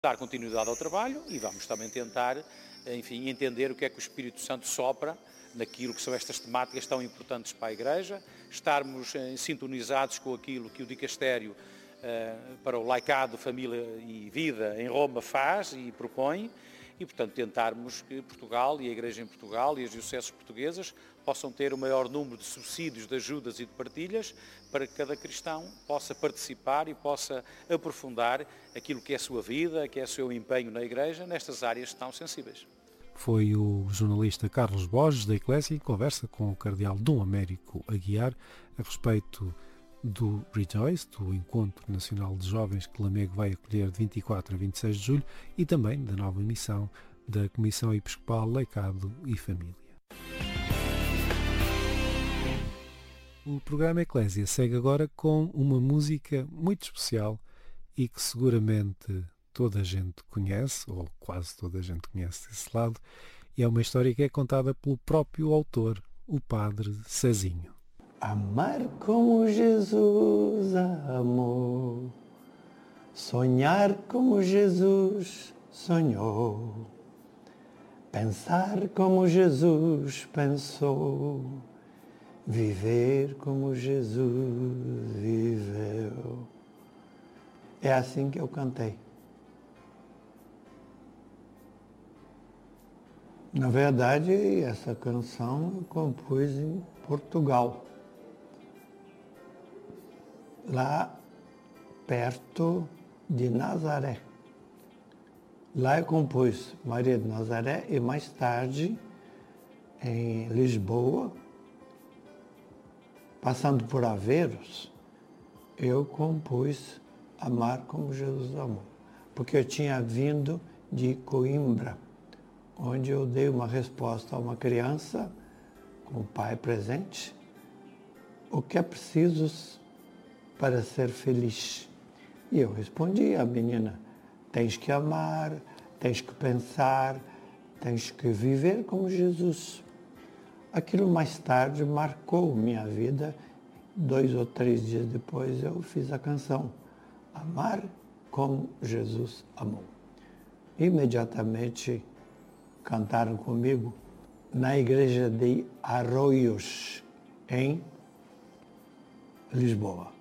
dar continuidade ao trabalho e vamos também tentar, enfim, entender o que é que o Espírito Santo sopra naquilo que são estas temáticas tão importantes para a Igreja, estarmos sintonizados com aquilo que o Dicastério para o laicado, família e vida em Roma faz e propõe, e portanto tentarmos que Portugal e a Igreja em Portugal e as dioceses portuguesas possam ter o maior número de subsídios, de ajudas e de partilhas para que cada cristão possa participar e possa aprofundar aquilo que é a sua vida, que é o seu empenho na Igreja, nestas áreas tão sensíveis. Foi o jornalista Carlos Borges, da Eclésia, em conversa com o cardeal Dom Américo Aguiar a respeito do Rejoice, do Encontro Nacional de Jovens que Lamego vai acolher de 24 a 26 de julho e também da nova missão da Comissão Episcopal Laicado e Família. O programa Eclésia segue agora com uma música muito especial e que seguramente toda a gente conhece, ou quase toda a gente conhece desse lado, e é uma história que é contada pelo próprio autor, o Padre Cezinho. Amar como Jesus amou, sonhar como Jesus sonhou, pensar como Jesus pensou, viver como Jesus viveu. É assim que eu cantei. Na verdade, essa canção eu compus em Portugal, lá perto de Nazaré. Lá eu compus Maria de Nazaré e mais tarde em Lisboa, passando por Aveiros, eu compus Amar como Jesus amou, porque eu tinha vindo de Coimbra, onde eu dei uma resposta a uma criança com o pai presente, o que é preciso para ser feliz. E eu respondi à menina, tens que amar, tens que pensar, tens que viver como Jesus. Aquilo mais tarde marcou minha vida. 2 ou 3 dias depois eu fiz a canção, Amar como Jesus amou. Imediatamente cantaram comigo na igreja de Arroios, em Lisboa.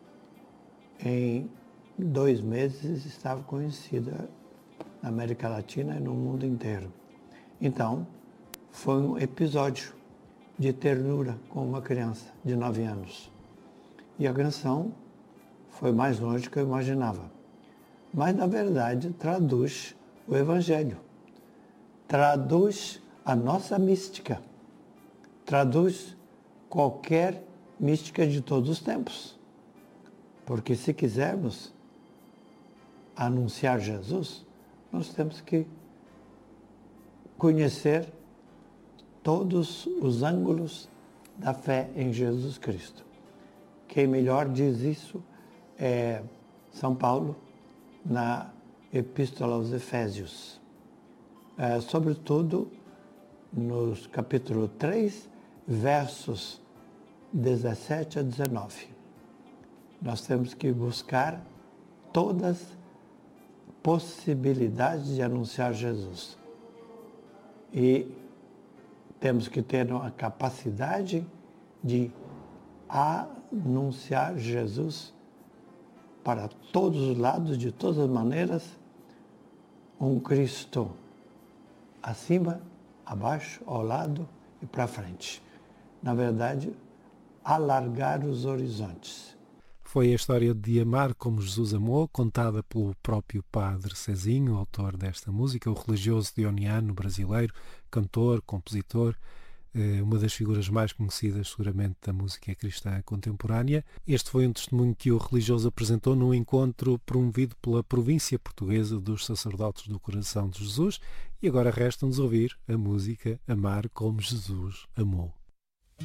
Em 2 meses estava conhecida na América Latina e no mundo inteiro. Então, foi um episódio de ternura com uma criança de 9 anos. E a canção foi mais longe do que eu imaginava. Mas, na verdade, traduz o Evangelho. Traduz a nossa mística. Traduz qualquer mística de todos os tempos. Porque se quisermos anunciar Jesus, nós temos que conhecer todos os ângulos da fé em Jesus Cristo. Quem melhor diz isso é São Paulo, na Epístola aos Efésios. Sobretudo, nos capítulo 3, versos 17 a 19. Nós temos que buscar todas as possibilidades de anunciar Jesus. E temos que ter a capacidade de anunciar Jesus para todos os lados, de todas as maneiras, um Cristo acima, abaixo, ao lado e para frente. Na verdade, alargar os horizontes. Foi a história de Amar como Jesus amou, contada pelo próprio Padre Cezinho, autor desta música, o religioso dioniano brasileiro, cantor, compositor, uma das figuras mais conhecidas seguramente da música cristã contemporânea. Este foi um testemunho que o religioso apresentou num encontro promovido pela província portuguesa dos sacerdotes do Coração de Jesus, e agora resta-nos ouvir a música Amar como Jesus amou.